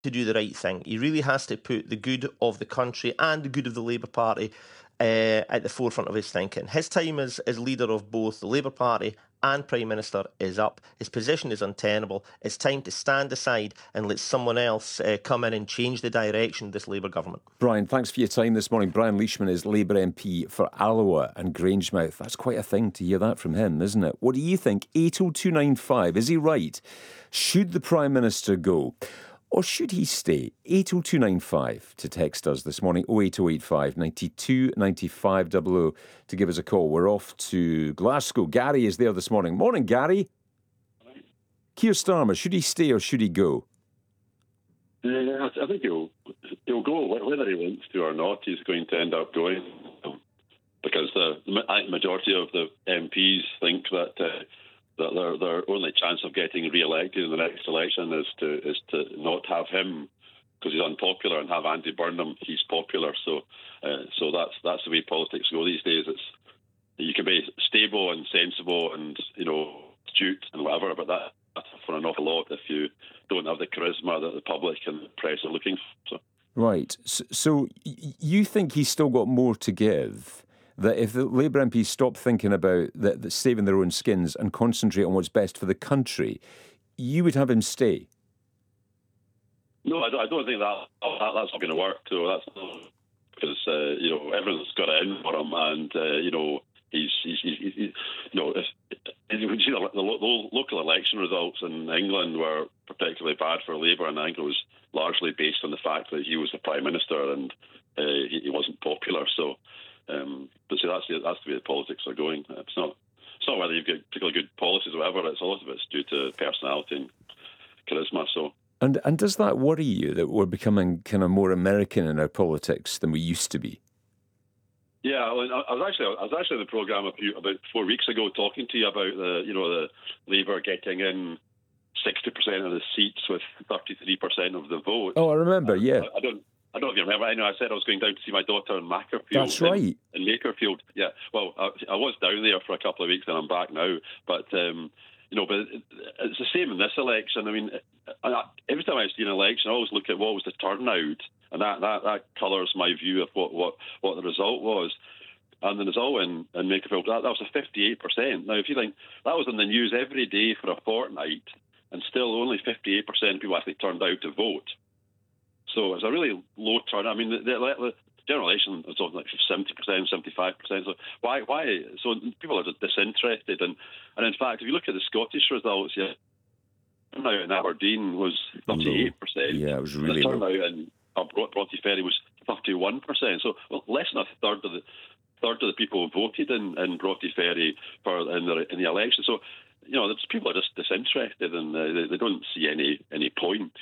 to do the right thing. He really has to put the good of the country and the good of the Labour Party at the forefront of his thinking. His time as leader of both the Labour Party and Prime Minister is up. His position is untenable. It's time to stand aside and let someone else come in and change the direction of this Labour government. Brian, thanks for your time this morning. Brian Leishman is Labour MP for Alloa and Grangemouth. That's quite a thing to hear that from him, isn't it? What do you think? 80295, is he right? Should the Prime Minister go? Or should he stay? 80295 to text us this morning, 08085 92 95 00 to give us a call. We're off to Glasgow. Gary is there this morning. Morning, Gary. Keir Starmer, should he stay or should he go? I think he'll go. Whether he wants to or not, he's going to end up going. Because the majority of the MPs think that their only chance of getting re-elected in the next election is to not have him because he's unpopular and have Andy Burnham. He's popular, so that's the way politics go these days. You can be stable and sensible and astute and whatever, but that's for an awful lot if you don't have the charisma that the public and the press are looking for. Right. So you think he's still got more to give? That if the Labour MPs stop thinking about saving their own skins and concentrate on what's best for the country, you would have him stay? No, I don't think that's not going to work. So that's not, because everyone's got it in for him, and he's if you see the local election results in England were particularly bad for Labour, and I think it was largely based on the fact that he was the Prime Minister and he wasn't popular. So. But see, that's the way the politics are going. It's not whether you've got particularly good policies or whatever. It's a lot of it's due to personality and charisma. So, and does that worry you that we're becoming kind of more American in our politics than we used to be? Yeah, well, I was actually in the programme about 4 weeks ago talking to you about the Labour getting in 60% of the seats with 33% of the vote. Oh, I remember. Yeah. I don't know if you remember. I said I was going down to see my daughter in Makerfield. That's right. In Makerfield, yeah. Well, I was down there for a couple of weeks, and I'm back now. But but it's the same in this election. I mean, every time I see an election, I always look at what was the turnout, and that colours my view of what the result was. And the result in Makerfield, that was a 58%. Now, if you think that was in the news every day for a fortnight, and still only 58% of people actually turned out to vote. So it's a really low turnout. I mean, the general election is something like 70%, 75%. So why? So people are just disinterested. And in fact, if you look at the Scottish results, turnout in Aberdeen was 38%. Yeah, it was really low. The turnout in Broughty Ferry was 31%. So less than a third of the people voted in Broughty Ferry in the election. So people are just disinterested and they don't see any point.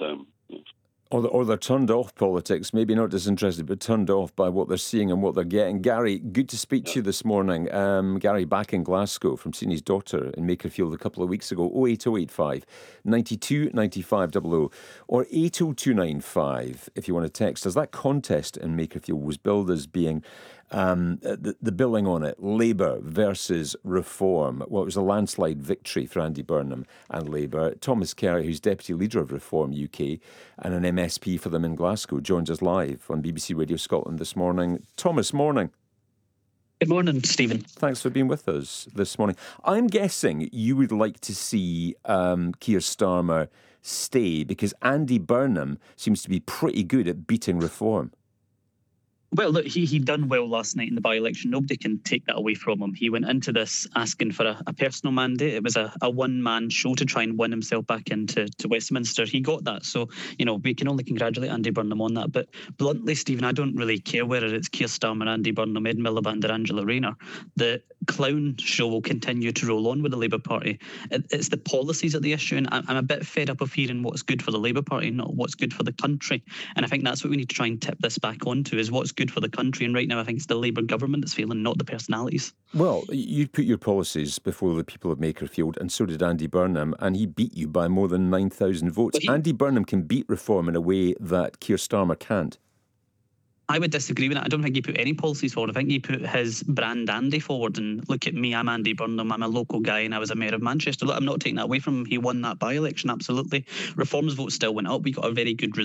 Or they're turned off politics, maybe not disinterested, but turned off by what they're seeing and what they're getting. Gary, good to speak to you this morning. Gary back in Glasgow from seeing his daughter in Makerfield a couple of weeks ago. 08085 92 95 00 or 80295 if you want to text us. That contest in Makerfield was billed as being the billing on it, Labour versus Reform. Well, it was a landslide victory for Andy Burnham and Labour. Thomas Kerry, who's Deputy Leader of Reform UK and an MSP for them in Glasgow, joins us live on BBC Radio Scotland this morning. Thomas, morning. Good morning, Stephen. Thanks for being with us this morning. I'm guessing you would like to see Keir Starmer stay because Andy Burnham seems to be pretty good at beating Reform. Well, look, he done well last night in the by-election. Nobody can take that away from him. He went into this asking for a personal mandate. It was a one-man show to try and win himself back into Westminster. He got that. So, we can only congratulate Andy Burnham on that. But bluntly, Stephen, I don't really care whether it's Keir Starmer, Andy Burnham, Ed Miliband or Angela Rayner. The clown show will continue to roll on with the Labour Party. It's the policies at the issue, and I'm a bit fed up of hearing what's good for the Labour Party, not what's good for the country. And I think that's what we need to try and tip this back onto, is what's good for the country. And right now, I think it's the Labour government that's failing, not the personalities. Well, you put your policies before the people of Makerfield, and so did Andy Burnham, and he beat you by more than 9,000 votes. Andy Burnham can beat Reform in a way that Keir Starmer can't. I would disagree with that. I don't think he put any policies forward. I think he put his brand Andy forward. And look at me, I'm Andy Burnham. I'm a local guy, and I was a mayor of Manchester. Look, I'm not taking that away from him. He won that by-election, absolutely. Reforms vote still went up. We got a very good result.